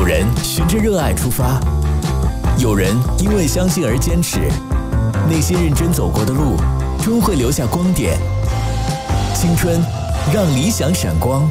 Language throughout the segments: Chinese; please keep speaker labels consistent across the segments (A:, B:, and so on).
A: 有人循着热爱出发，有人因为相信而坚持。那些认真走过的路，终会留下光点。青春，让理想闪光。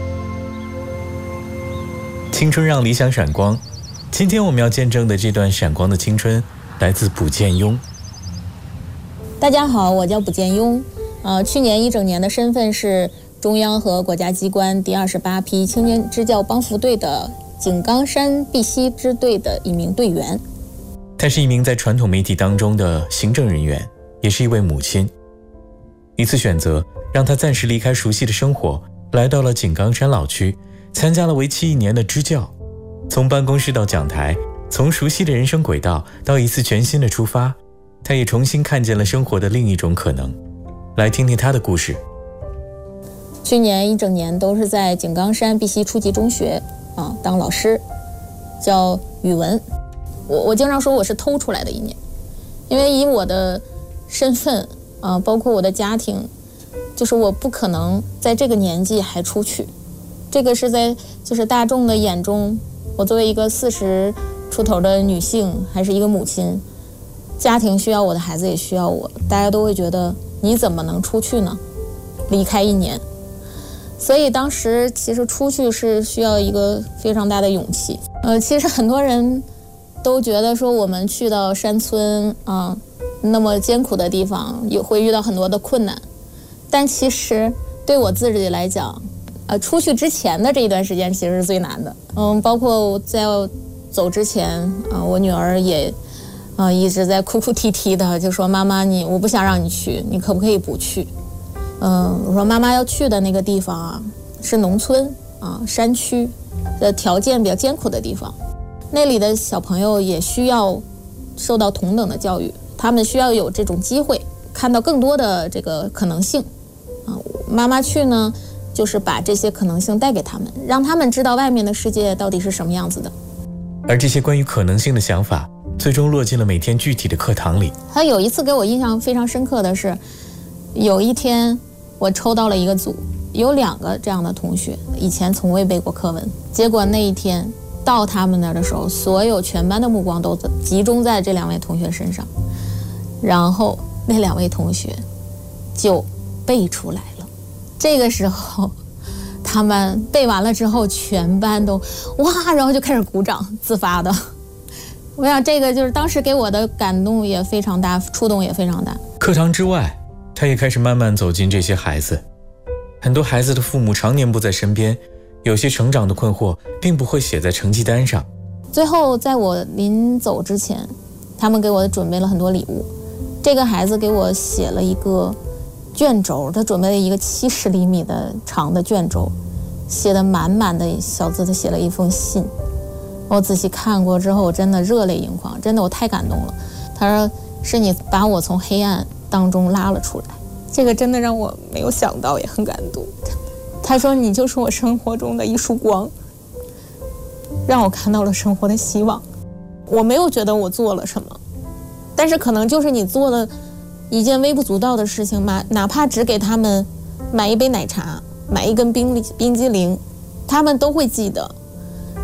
A: 青春让理想闪光。今天我们要见证的这段闪光的青春，来自卜建庸。
B: 大家好，我叫卜建庸。去年一整年的身份是中央和国家机关第28批青年支教帮扶队的井冈山碧溪支队的一名队员。
A: 她是一名在传统媒体当中的行政人员，也是一位母亲。一次选择让她暂时离开熟悉的生活，来到了井冈山老区，参加了为期1年的支教。从办公室到讲台，从熟悉的人生轨道到一次全新的出发，她也重新看见了生活的另一种可能。来听听她的故事。
B: 去年一整年都是在井冈山碧溪初级中学当老师，教语文。我经常说我是偷出来的1年，因为以我的身份包括我的家庭，就是我不可能在这个年纪还出去。这个是在就是大众的眼中，我作为一个40出头的女性，还是一个母亲，家庭需要我的孩子也需要我，大家都会觉得你怎么能出去呢？离开1年。所以当时其实出去是需要一个非常大的勇气。其实很多人都觉得说我们去到山村那么艰苦的地方也会遇到很多的困难，但其实对我自己来讲，出去之前的这一段时间其实是最难的。包括在要走之前我女儿也一直在哭哭啼啼的，就说妈妈我不想让你去，你可不可以不去？我说妈妈要去的那个地方是农村山区的条件比较艰苦的地方，那里的小朋友也需要受到同等的教育，他们需要有这种机会看到更多的这个可能性妈妈去呢，就是把这些可能性带给他们，让他们知道外面的世界到底是什么样子的。
A: 而这些关于可能性的想法最终落进了每天具体的课堂里。
B: 他有一次给我印象非常深刻的是，有一天我抽到了一个组，有2个这样的同学以前从未背过课文，结果那一天到他们那儿的时候，所有全班的目光都集中在这2位同学身上，然后那2位同学就背出来了。这个时候他们背完了之后，全班都哇，然后就开始鼓掌，自发的。我想这个就是当时给我的感动也非常大，触动也非常大。
A: 课堂之外，他也开始慢慢走进这些孩子。很多孩子的父母常年不在身边，有些成长的困惑并不会写在成绩单上。
B: 最后在我临走之前，他们给我准备了很多礼物。这个孩子给我写了一个卷轴，他准备了一个70厘米的长的卷轴，写的满满的小字，他写了一封信。我仔细看过之后，我真的热泪盈眶，真的我太感动了。他说是你把我从黑暗当中拉了出来，这个真的让我没有想到，也很感动。他说你就是我生活中的一束光，让我看到了生活的希望。我没有觉得我做了什么，但是可能就是你做了一件微不足道的事情嘛，哪怕只给他们买一杯奶茶，买一根冰激凌，他们都会记得。